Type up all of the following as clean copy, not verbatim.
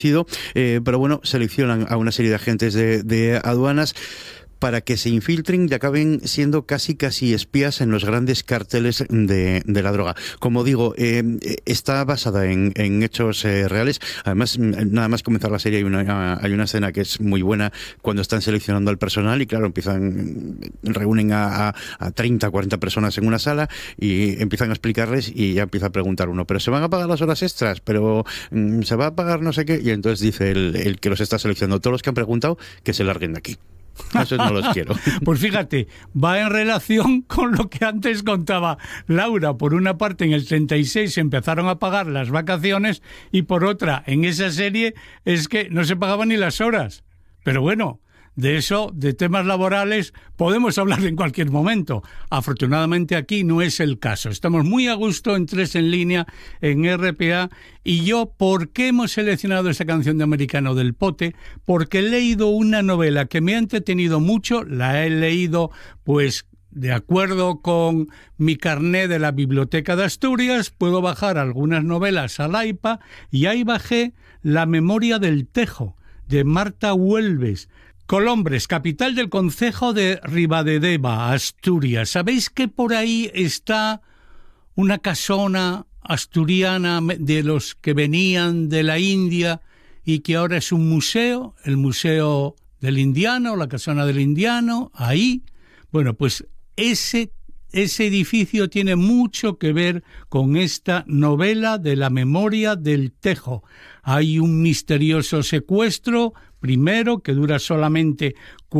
pero bueno, seleccionan a una serie de agentes de aduanas para que se infiltren y acaben siendo casi espías en los grandes carteles de la droga. Como digo, está basada en hechos reales. Además, nada más comenzar la serie hay una escena que es muy buena cuando están seleccionando al personal y claro, reúnen a 30, 40 personas en una sala y empiezan a explicarles y ya empieza a preguntar uno, pero ¿se van a pagar las horas extras? ¿Pero se va a pagar no sé qué? Y entonces dice el que los está seleccionando, todos los que han preguntado, que se larguen de aquí. Eso no los quiero. Pues fíjate, va en relación con lo que antes contaba Laura. Por una parte, en el 36 se empezaron a pagar las vacaciones y por otra, en esa serie, es que no se pagaban ni las horas. Pero bueno, de eso, de temas laborales, podemos hablar en cualquier momento. Afortunadamente aquí no es el caso. Estamos muy a gusto en Tres en Línea, en RPA. Y yo, ¿por qué hemos seleccionado esta canción de Americano del Pote? Porque he leído una novela que me ha entretenido mucho. La he leído, pues, de acuerdo con mi carné de la Biblioteca de Asturias. Puedo bajar algunas novelas al iPad y ahí bajé La memoria del Tejo, de Marta Huelves. Colombres, capital del concejo de Ribadedeva, Asturias. ¿Sabéis que por ahí está una casona asturiana de los que venían de la India y que ahora es un museo? El Museo del Indiano, la casona del Indiano, ahí. Bueno, pues ese edificio tiene mucho que ver con esta novela de La memoria del Tejo. Hay un misterioso secuestro, primero, que dura solamente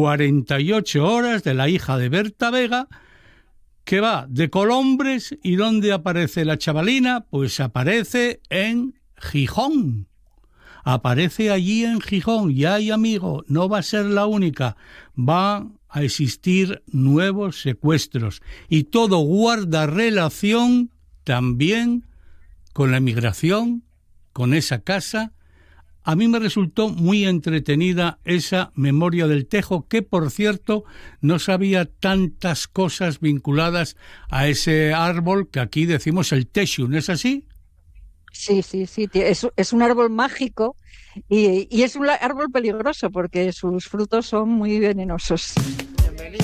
48 horas, de la hija de Berta Vega, que va de Colombres. ¿Y dónde aparece la chavalina? Pues aparece en Gijón. Aparece allí en Gijón. Y ay, amigo, no va a ser la única. Va a existir nuevos secuestros. Y todo guarda relación también con la emigración, con esa casa. A mí me resultó muy entretenida esa memoria del Tejo, que por cierto no sabía tantas cosas vinculadas a ese árbol que aquí decimos el Texu, ¿no es así? Sí, es un árbol mágico y es un árbol peligroso porque sus frutos son muy venenosos.